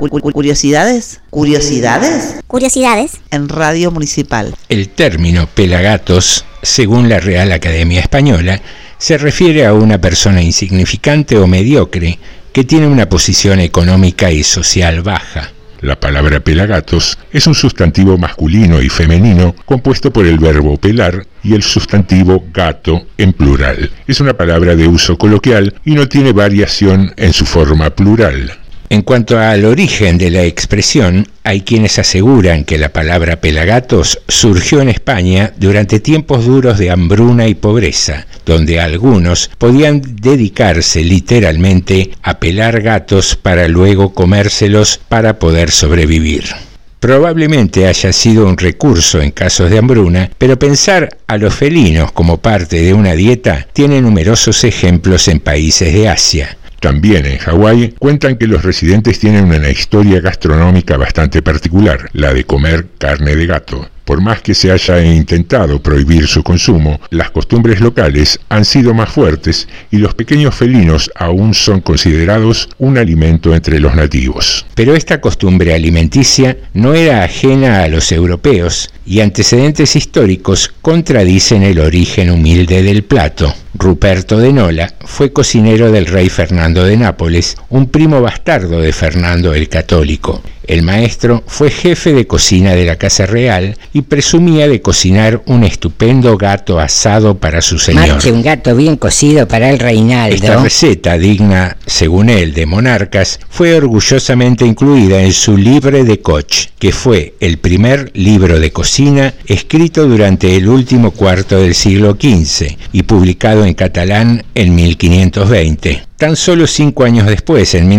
Curiosidades. ¿Curiosidades? Curiosidades. En Radio Municipal. El término pelagatos, según la Real Academia Española, se refiere a una persona insignificante o mediocre que tiene una posición económica y social baja. La palabra pelagatos es un sustantivo masculino y femenino compuesto por el verbo pelar y el sustantivo gato en plural. Es una palabra de uso coloquial y no tiene variación en su forma plural. En cuanto al origen de la expresión, hay quienes aseguran que la palabra pelagatos surgió en España durante tiempos duros de hambruna y pobreza, donde algunos podían dedicarse literalmente a pelar gatos para luego comérselos para poder sobrevivir. Probablemente haya sido un recurso en casos de hambruna, pero pensar a los felinos como parte de una dieta tiene numerosos ejemplos en países de Asia. También en Hawái cuentan que los residentes tienen una historia gastronómica bastante particular, la de comer carne de gato. Por más que se haya intentado prohibir su consumo, las costumbres locales han sido más fuertes y los pequeños felinos aún son considerados un alimento entre los nativos. Pero esta costumbre alimenticia no era ajena a los europeos y antecedentes históricos contradicen el origen humilde del plato. Ruperto de Nola fue cocinero del rey Fernando de Nápoles, un primo bastardo de Fernando el Católico. El maestro fue jefe de cocina de la Casa Real y presumía de cocinar un estupendo gato asado para su señor. Marche un gato bien cocido para el reinaldo. Esta receta, digna, según él, de monarcas, fue orgullosamente incluida en su Livre de Coch, que fue el primer libro de cocina escrito durante el último cuarto del siglo XV y publicado en catalán en 1520. Tan solo 5 años después, en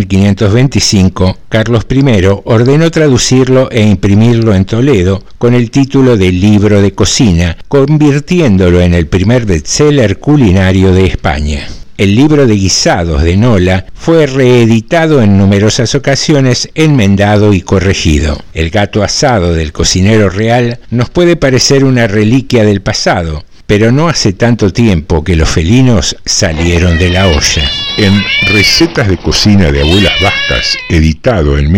1525, Carlos I ordenó traducirlo e imprimirlo en Toledo con el título de Libro de Cocina, convirtiéndolo en el primer bestseller culinario de España. El libro de guisados de Nola fue reeditado en numerosas ocasiones, enmendado y corregido. El gato asado del cocinero real nos puede parecer una reliquia del pasado, pero no hace tanto tiempo que los felinos salieron de la olla. En Recetas de Cocina de Abuelas Vascas, editado en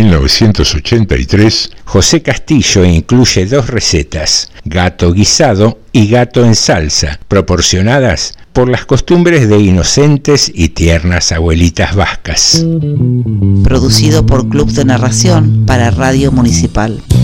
1983, José Castillo incluye 2 recetas, gato guisado y gato en salsa, proporcionadas por las costumbres de inocentes y tiernas abuelitas vascas. Producido por Club de Narración para Radio Municipal.